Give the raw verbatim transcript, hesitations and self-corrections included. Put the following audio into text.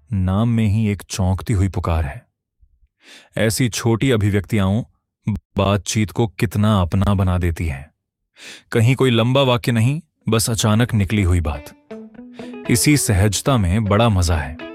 नाम में ही एक चौंकती हुई पुकार है। ऐसी छोटी अभिव्यक्तियां बातचीत को कितना अपना बना देती हैं। कहीं कोई लंबा वाक्य नहीं, बस अचानक निकली हुई बात। इसी सहजता में बड़ा मजा है।